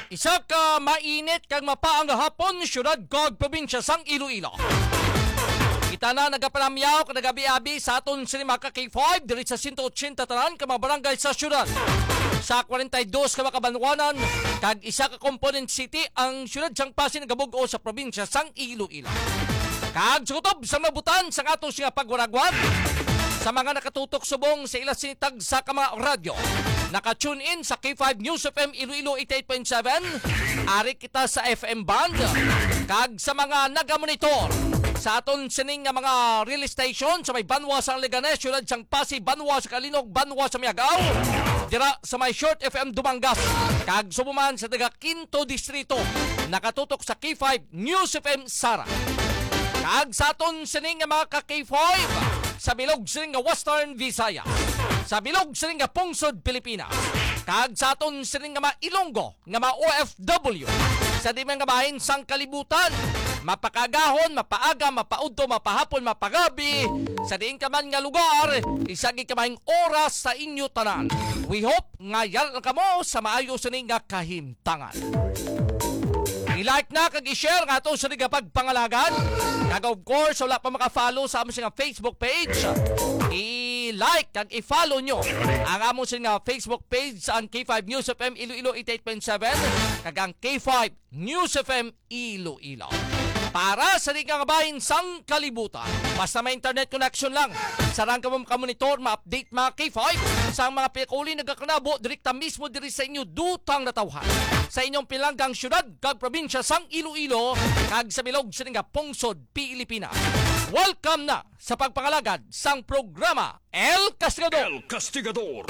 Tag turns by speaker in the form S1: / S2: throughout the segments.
S1: Isa ka mainit kag mapaang hapon syudad kag probinsya sang Iloilo. Kita na nagapalamyaw kag nagabi-abi sa aton sinima ka K5 diri sa 180 tanan ka mga barangay sa syudad. Sa 42 ka makabanwanan kag isa ka component city ang syudad sang Pasig nagabug-o sa probinsya sang Iloilo. Kag sukutob sa mabutan sang aton singa pagwaragwag sa mga nakatutok subong sa ila sinitag sa mga radyo. Naka-tune in sa K5 News FM Iloilo 88.7. Ari kita sa FM band. Kag sa mga nagamonitor sa aton sining nga mga relay station sa may Banwa sa Leganes, syudad sang Pasig, Banwa sa Kalinog, Banwa sa Miagaw, dira sa may Short FM Dumangas, kag subuman sa taga Quinto Distrito, nakatutok sa K5 News FM Sara. Kag sa aton sining nga mga ka-K5 sa bilog sining nga Western Visayas, sa bilog sining nga Pungsod Pilipinas, kag sa aton sining nga mga Ilonggo nga mga OFW sa di mga bahin sang kalibutan, mapakagahon, mapaaga, mapaudto, mapahapon, mapagabi, sa diin ka man nga lugar, isagi ka mahing oras sa inyo tanan. We hope nga yal ka mo sa maayo sining nga kahimtangan. I-like na kag i-share nga ito sa pagpangalagan. Kag of course, wala pa makafollow sa among nga Facebook page. I-like kag i-follow nyo ang among nga Facebook page sa K5 News FM Iloilo 88.7 kag ang K5 News FM Iloilo. Para sa di kakabahin sang kalibutan, basta may internet connection lang, sarang ka monitor, ma-update mga K5 sa mga pikuli nagkakanabo direkta mismo diri sa inyo dutang natawhan sa inyong pilanggang syudad kag probinsya sang Iloilo kag sa bilog sining nga Pungsod Pilipinas. Welcome na sa pagpangalagad sang programa El Castigador.
S2: El Castigador.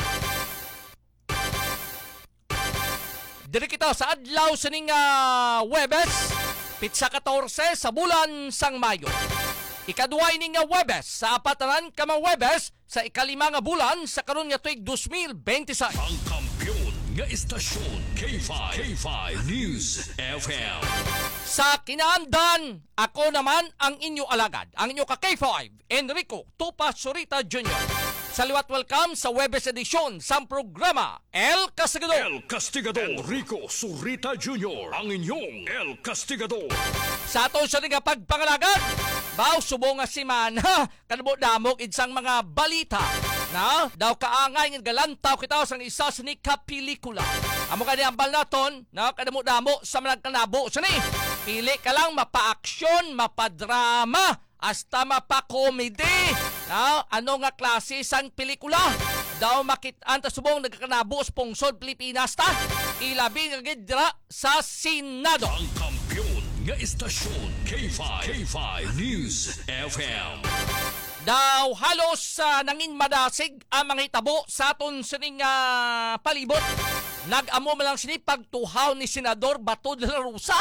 S1: Diri kita sa adlaw sining Huwebes, Pitsa 14 sa bulan sang Mayo. Ikaduay ning nga Huwebes sa apatanan ka mga Huwebes sa ikalima nga bulan sa karon nga tuig 2026.
S2: Ang kampiyon nga istasyon K5 News FM.
S1: Sa kinaandan, ako naman ang inyo alagad, ang inyo ka K5, Enrico Tupa Surita Jr. Sa liwat welcome sa Huwebes edisyon sa programa El Castigador.
S2: El Castigador. Enrico Surita Jr. Ang inyong El Castigador.
S1: Sa ato siya nga pagpangalagad, baw subong nga si Mana, kanabo-damog idsang mga balita na daw kaangay ng galantaw kita sa isa sa ni kapelikula. Amo ka ambal naton na kadamo-damo sa mga kanabo sa ni. Pili ka lang mapa-aksyon, mapa-drama, hasta mapa-comedy. Ano nga klase sang pelikula? Daw makitaan ta subong nagkakanabo sa Pungsod Pilipinas ta. Ilabi nga gidra sa Senado.
S2: Ang kampiyon nga istasyon K5 News FM.
S1: Daw halos nangin madasig ang mga hitabo sa aton sining palibot. Nag-amo man lang sini pagtuhaw ni Senador Bato de la Rosa.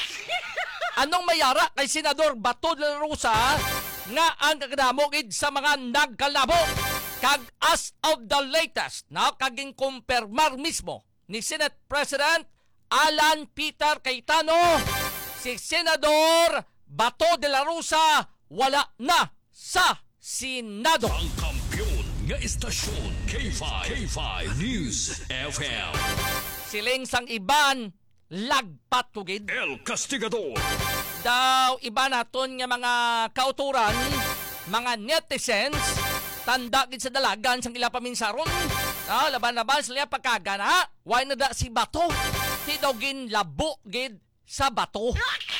S1: Anong mayara kay Senador Bato de la Rosa nga ang kakadamogid sa mga nagkalabo? Kag as of the latest na kaging kumpirmar mismo ni Senate President Alan Peter Cayetano, si Senador Bato de la Rosa wala na sa Senado.
S2: Ang kampiyon nga istasyon K5 News FM.
S1: Siling sang iban lagpat tugid.
S2: El Castigador.
S1: Daw iba naton nga mga kauturan, mga netizens, tanda gid sa dalagan sang ila paminsaron. Laban-laban sila pagkagana, why na da si Bato? Di daw ginlabo gid sa Bato.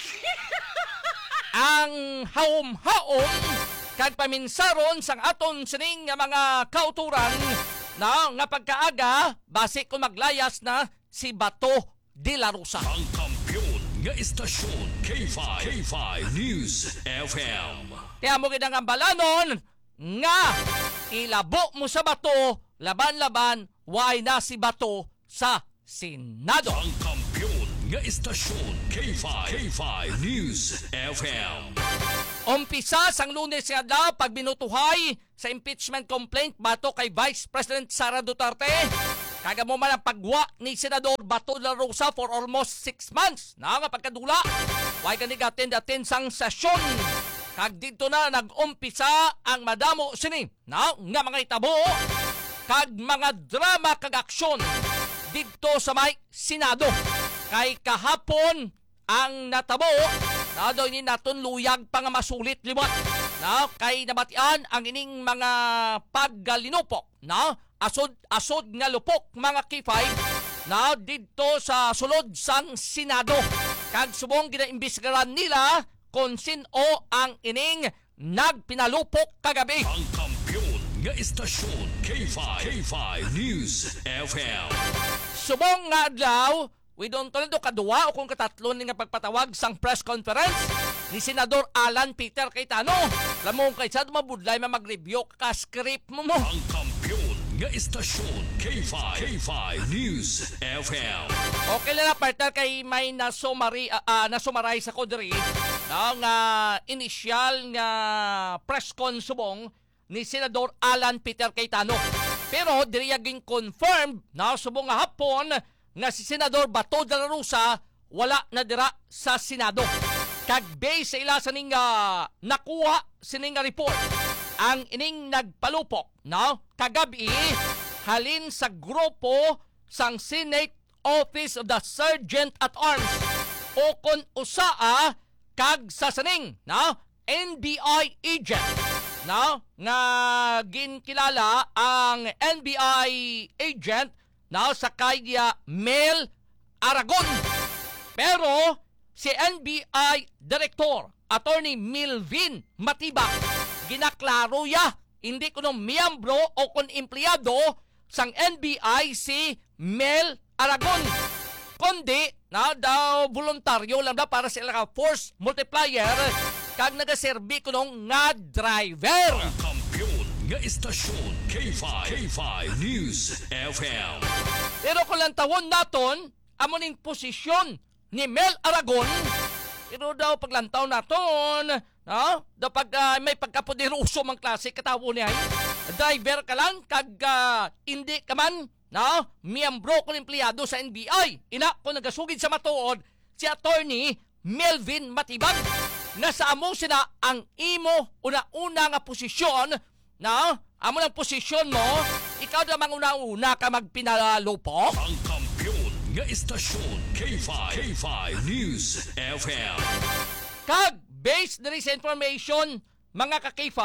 S1: Ang haom-haom kag paminsaron sang aton sining nga mga kauturan na nga pagkaaga base kung maglayas na si Bato de la Rosa.
S2: Ang kampiyon nga istasyon K5 News FM.
S1: Kaya mo gid ang balanon nga ilabo mo sa Bato, laban-laban, why na si Bato sa Senado.
S2: Ang kampiyon nga istasyon K5 News FM.
S1: Umpisa sang Lunes nga daw pagbinutuhay sa impeachment complaint bato kay Vice President Sara Duterte. Kaga mo man ang pagwa ni Senador Bato de la Rosa for almost 6 months na nga pagkadula. Why ganig attend sang sesyon. Kag dito na nag-umpisa ang madamo sini na nga mga itabo kag mga drama kag aksyon dito sa may Senado. Kay kahapon ang natabo na doon ni naton luyag pa nga masulit liwat na kay nabatian ang ining mga paggalinupok na asod nga lupok mga K5 na dito sa sulod sang Senado. Kag subong ginaimbestigaran nila kung sino ang ining nagpinalupok kagabi.
S2: Ang kampiyon nga istasyon K5 News FM.
S1: Subong nga adlaw, we don't toldo kadua o kung katatlo ni nga pagpatawag sang press conference ni Senador Alan Peter Cayetano. Lamong kay sad mabudlay mag-review ka script mo.
S2: Ang kampiyon nga istasyon K5 News FM.
S1: Okay lang na partner kay may nasumaray sa kodri ng initial nga press con subong ni Senador Alan Peter Cayetano. Pero diriyaging confirmed na subong nga hapon nga si Senador Bato de la Rosa wala na dira sa Senado. Kag base sa ila sa ning nakuha sining report ang ining nagpalupok kagabi halin sa grupo sang Senate Office of the Sergeant at Arms o kon usaa kag sa saning NBI agent nga ginkilala ang NBI agent sa kaya Mel Aragon. Pero si NBI Director Attorney Milvin Matibak ginaklaro ya hindi kuno miyembro o kun empleyado sang NBI si Mel Aragon kundi daw voluntaryo lang daw para sa ilang force multiplier kag nagaserbi kuno nga driver.
S2: Ang kampiyon nga istasyon K5 News FM.
S1: Pero kung lang tawon naton amuning posisyon ni Mel Aragon, pero daw paglantaw naton daw pag may pagkapoderoso mang klase katawo niya driver ka lang kag hindi ka man miyembro kung empleyado sa NBI. Ina kung nagasugid sa matuod si Attorney Melvin Matibag nasa amo sila ang imo una-una nga posisyon amo ng posisyon mo ikaw namang una-una ka magpinalupok.
S2: Ang kampiyon nga istasyon K5 News FM.
S1: Kag based na rin sa information mga ka-K5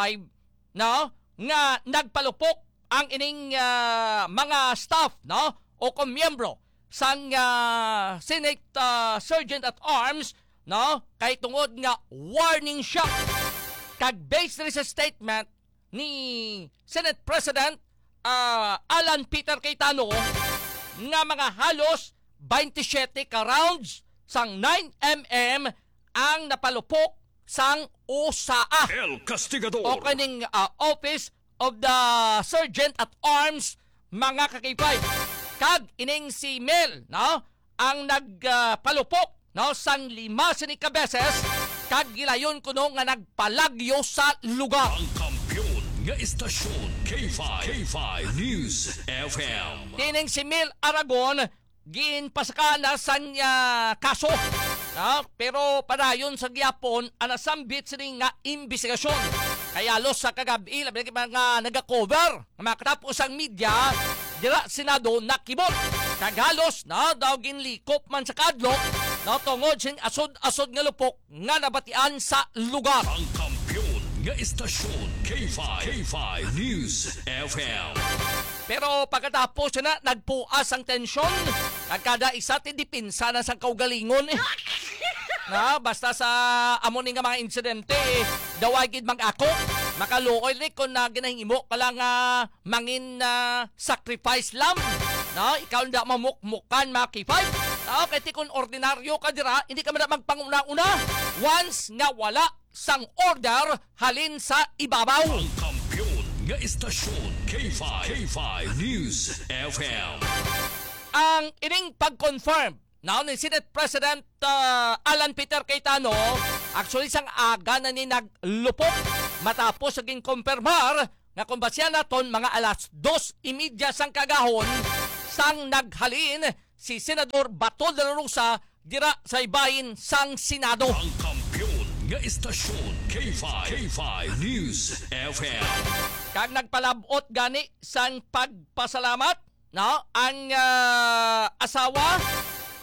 S1: nga nagpalupok ang ining mga staff o kumiyembro sang Senate Sergeant at Arms kay tungod nga warning shot. Kag based na rin sa statement ni Senate President Alan Peter Cayetano nga mga halos 27 ka rounds sang 9mm ang napalupok sang USAA
S2: El Castigador.
S1: o kaning Office of the Sergeant at Arms mga ka-K5. Kag ining si Mel ang nagpalupok sang 5 sinika beses kag gilayon kuno nga nagpalagyo sa lugar.
S2: Ang kampiyon nga istasyon K5 News FM.
S1: Tining si Mel Aragon ginpasaka na sa kaso pero padayon sa gyapon anasambit sining nga investigasyon. Kaya los sa kagabi labi mga naga-cover makatapos ang media dira Senado nakibot kag halos daw ginlikop man sa kadlok tungod sing asod nga lupok nga nabatian sa lugar.
S2: Ang kampiyon nga istasyon K5 News FM.
S1: Pero pagkatapos na nagpuas ang tensyon kada isa tidipinsa na sa kaugalingon basta sa amon nga mga insidente daway gid mag-ako makaluoy ni kung ginahimo ka lang mangin sacrifice lamb ikaw nda mamukmukan mga K5 kay tikon ordinaryo ka dira hindi ka man magpanguna-una once nga wala sang order halin sa ibabaw.
S2: Ang kampiyon nga istasyon K5 News FM.
S1: Ang ining pag-confirm ni Senate President Alan Peter Cayetano actually sang aga na ni naglupok matapos saging kumpirmar nga kung basya naton mga alas 2:30 sang kagahon sang naghalin si Senador Bato de la Rosa dira sa ibahin sang Senado.
S2: Ang kampiyon nga istasyon K5 News FM.
S1: Kag nagpalabot gani sang pagpasalamat ang asawa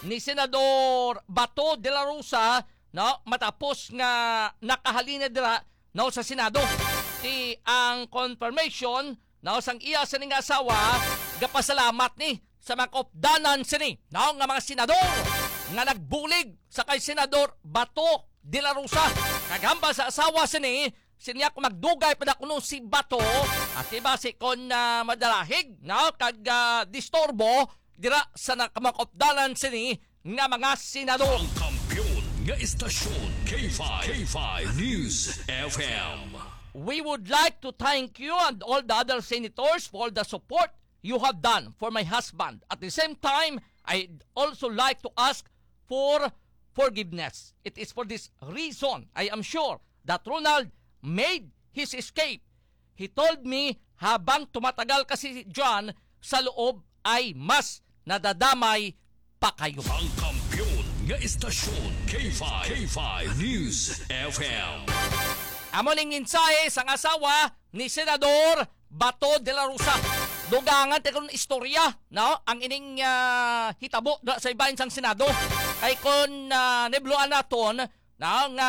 S1: ni Senador Bato de la Rosa, no, matapos nga nakahalina dira no sa Senado. Ti ang confirmation no sang iya sa ning asawa gapasalamat ni sa mga kaupdanan sini no nga mga senador nga nagbulig sa kay Senador Bato de la Rosa. Kagamba sa asawa sini sinya ko magdugay pa kuno si Bato at iba si kon madalahig no kag disturbo dira sa nakamakopdalan sini nga mga senador.
S2: Ang kampiyon nga istasyon K5 News FM.
S1: We would like to thank you and all the other senators for the support you have done for my husband. At the same time, I'd also like to ask for forgiveness. It is for this reason I am sure that Ronald made his escape. He told me habang tumatagal kasi John sa loob ay mas nadadamay pa kayo.
S2: Ang kampiyon nga istasyon K5 News FM.
S1: Amo ning mensahe sang asawa ni Senador Bato de la Rosa. Dugangan tekon istorya, no? Ang ining hitabo sa ibahin sang Senado. Kay kon nebloan naton nga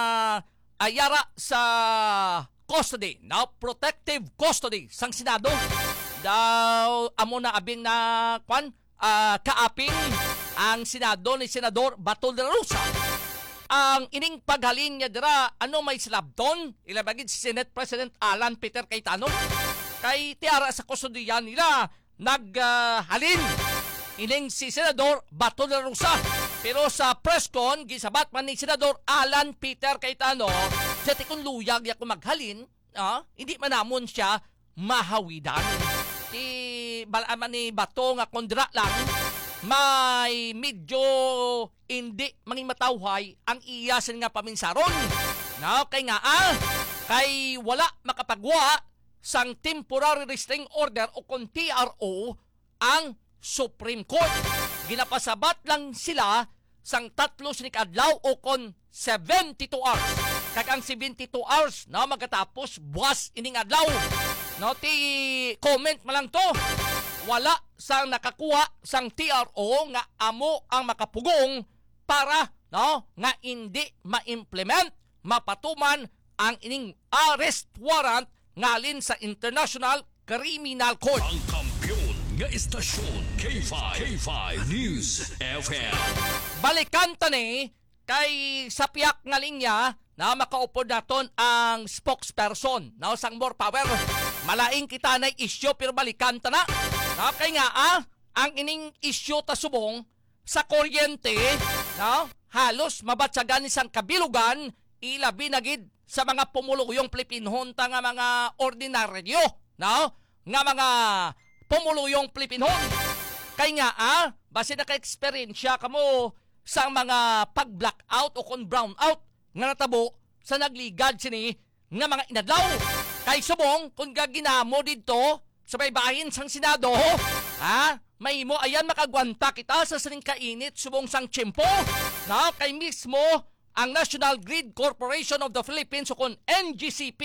S1: ayara sa custody, no? Protective custody sang Senado. Daw amo na abing na kaaping ang Senado ni Senador Bato de la Rosa. Ang ining paghalin niya dira ano may slabton ilabagid si Senate President Alan Peter Cayetano kay tiara sa kustodiyan nila naghalin ining si Senador Bato de la Rosa. Pero sa press con gisabat man ni Senador Alan Peter Cayetano dati kung luyag ya kung maghalin hindi man namon siya mahawidan. Balaman ni Bato nga kondra lang may medyo hindi manging matawhay ang iyasan nga paminsaron. No, kay nga kay wala makapagwa sang temporary restraining order o kon TRO ang Supreme Court. Ginapasabat lang sila sang 3 sinik adlaw o kon 72 hours. Kag ang 72 hours na magkatapos buwas ining adlaw. No, ti comment malang to. Wala sang nakakuha sang TRO nga amo ang makapugong para no nga hindi ma-implement mapatuman ang ining arrest warrant ngalin sa International Criminal Court.
S2: Ang kampiyon nga istasyon K5 News FM.
S1: Balikan tani kay sa piyak nga linya na makaupod naton ang spokesperson na sang More Power. Malaing kita na isyo pero balikan ta na. Kay nga ang ining isyo ta subong sa kuryente no halos mabatsagan isang kabilugan ilabi na gid sa mga pumuluyong Pilipinhon ta nga mga ordinaryo no nga mga pumuluyong Pilipinhon. Kay nga base na ka-eksperyensya kamo sa mga pag-blackout o kon brownout nga natabo sa nagligad sini nga mga inadlaw. Kay subong kung gaginamo dito sa baybayin sang Senado, may mo ayan makagwanta kita sa sining kainit subong sang tiyempo. Na kay mismo ang National Grid Corporation of the Philippines o kon NGCP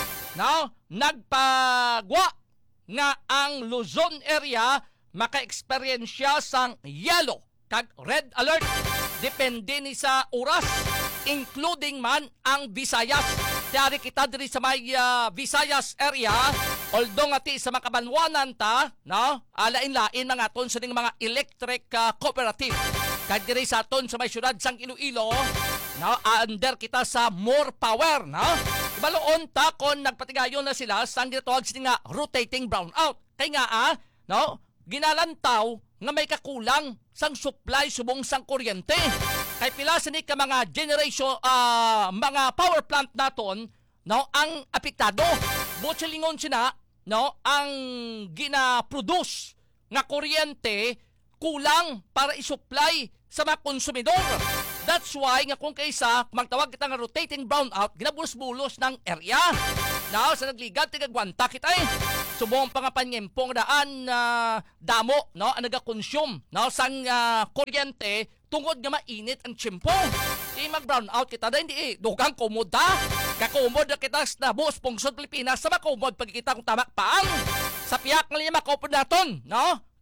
S1: nagpagwa nga ang Luzon area maka-eksperyensya sang yellow kag red alert depende ni sa oras including man ang Visayas. Tiyari kita diri sa may Visayas area although ngati sa makabanwanan ta no alain-lain mga aton sa mga electric cooperative kag diri sa aton sa may syudad sang Iloilo no under kita sa More Power no baloon ta kon nagpatigayon na sila sang ginatawag sila nga rotating brownout kay nga no ginalantaw nga may kakulang sang supply subong sang kuryente. Kay pila sini ka mga generation mga power plant naton no ang apektado. Botselingon sina no ang gina-produce nga kuryente kulang para i-supply sa mga konsumidor. That's why nga kung kaysa magtawag kita nga rotating brownout ginabulos-bulos ng area. Now, sa nagligad tigagwanta kita subong pa nga panyempong daan damo no ang naga-consume no sang kuryente tungod nga mainit ang tiyempo. Di mag-brown out kita da hindi dugang komoda. Kakomod na kita sa buos pungsod Pilipinas sa makomod pagkikita kung tamak paang. Sa piyak nga niya makaupod naton no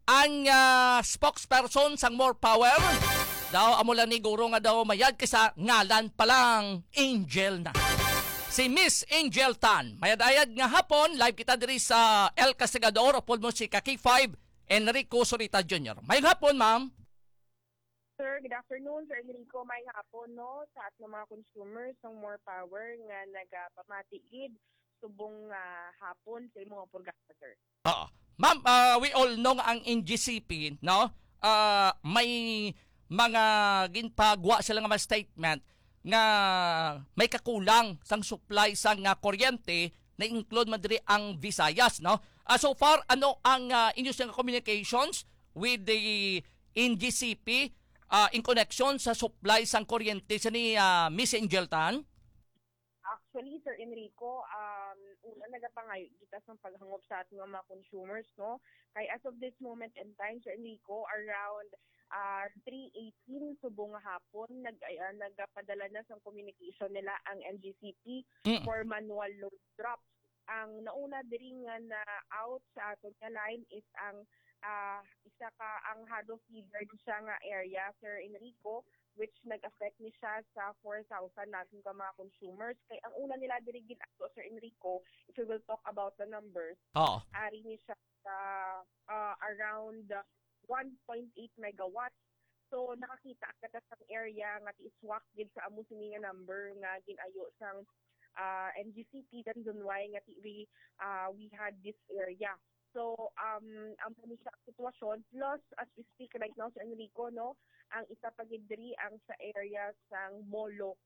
S1: ang spokesperson sang More Power daw amo lang ni guro nga daw mayad kaysa ngalan palang Angel na. Si Miss Angel Tan, mayad-ayad nga hapon, live kita diri sa El Castigador, upod mo si Kaki5, Enrico Surita Jr. Mayang hapon, ma'am.
S3: Sir, good afternoon. Sir Enrico, may hapon no sa ating mga consumers ng More Power nga nagapamatiid subong hapon sa imong programa, sir.
S1: Oo. Ma'am, we all know nga ang NGCP, no? May mga ginpagwa sila nga mga statement nga may kakulang sang supply sang kuryente na include man diri ang Visayas, no? So far, ano ang inyong communications with the NGCP in connection sa supply sang kuryente sa ni Miss Angel Tan?
S3: Actually, Sir Enrico, una nagapangayo kita sa paghangop sa ating mga consumers, no? Kay as of this moment in time, Sir Enrico, around 3:18 subong hapon nagapadala na sa communication nila ang NGCP for manual load drops. Ang nauna diri nga na out sa aton nga line is ang isa ka ang Hado feeder siya nga area, Sir Enrico, which nag-affect ni siya sa 4,000 natin ka mga consumers. Kay ang una nila diri ginato, Sir Enrico, if we will talk about the numbers, ari ni siya sa around 1.8 megawatts. So nakakita ka sa area nga iswak gid sa amo sini nga number nga ginayo sang NGCP, that reason why nga we had this area. So ang siya sitwasyon plus as we speak right now sa Enrico, no, ang isa pa gid diri ang sa area sang Molo,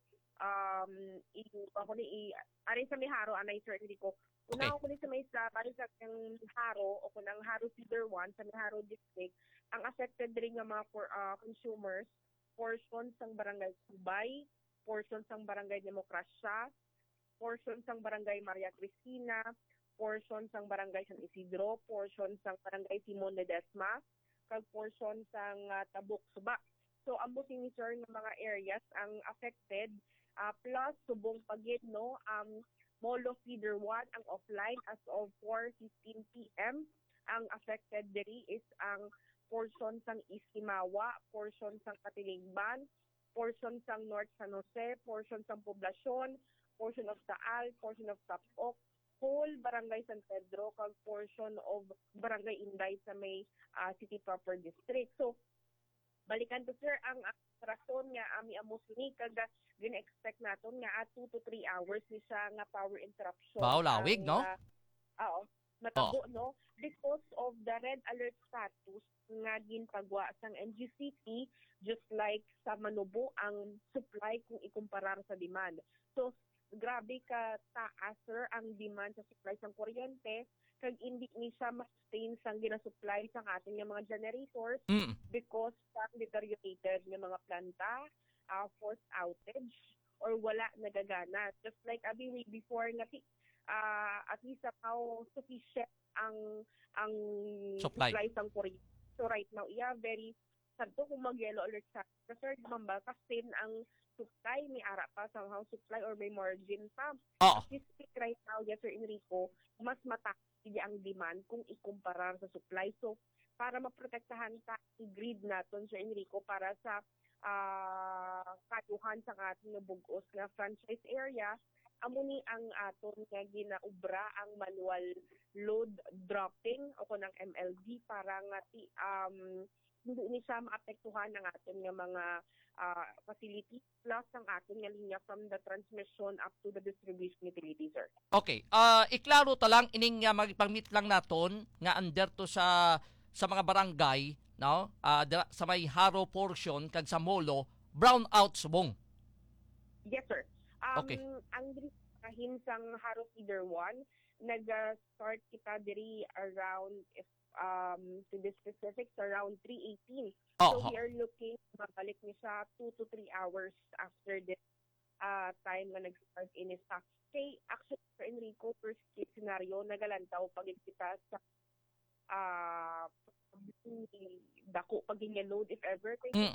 S3: ari sa Miharo anay, Sir Enrico. Una ko ni sa may sa bali sa kang Haro o kunang Haro Feeder 1 sa Miharo district, ang affected diri nga mga consumers, portion sang Barangay Subay, portion sang Barangay Demokrasya, portion sang Barangay Maria Cristina, portion sang Barangay San Isidro, portion sang Barangay Simon Ledesma, kag portion sang Tabuk Suba. So ambos ni sir nga mga areas ang affected, plus subong pagid, no, Molo Feeder 1 ang offline as of 4:15 PM. Ang affected diri is ang portion sang Isimawa, portion sang Katilingban, portion sang North San Jose, portion sang Poblasyon, portion of Taal, portion of Tapok, whole Barangay San Pedro, kag portion of Barangay Inday sa may City Proper District. So balikan to, sir, ang rason nga ami amos ni kag gina-expect naton nga 2 to 3 hours ni siya nga power interruption.
S1: Wow, lawig, no?
S3: Oo, matabo, no? Because of the red alert status nga ginpagwa sang NGCP, just like sa Manubo ang supply kung ikumparar sa demand. So grabe ka taas, sir, ang demand sa supply sang kuryente, kag hindi ni siya ma-sustain sang gina-supply sang ating mga generators because sang deteriorated nga mga planta, forced outage, or wala nagagana. Just like way before nga at least how sufficient ang supply sang kuryente. So right now, very santo kung mag-yellow alert sa sir, mamba, kasi ang supply may ara pa somehow supply or may margin pa. As we speak right now, yes, Sir Enrico, mas mataas ang demand kung ikumparar sa supply. So para maprotektahan sa grid naton, Sir Enrico, para sa katuhan sa ating bugos nga franchise area, amo ni ang aton nga ginaubra ang manual load dropping o kunang MLD para nga hindi ni siya maapektuhan ng ating nga mga facilities plus ang ating nga linya from the transmission up to the distribution utility, sir.
S1: Okay. Iklaro ta lang ining magpangmit lang naton nga under to sa mga barangay, no? Sa may Haro portion kag sa Molo, brown out subong.
S3: Yes, sir.
S1: Okay.
S3: Ang kahin sang Haro Feeder 1, nag-start kita diri around to be specific, around 3:18. So we are looking, mabalik ni siya 2 to 3 hours after this time na nag-start in stock. Okay, actually, Sir Enrico, first case scenario, nagalantaw pag kita sa dako pag load if ever. Kaya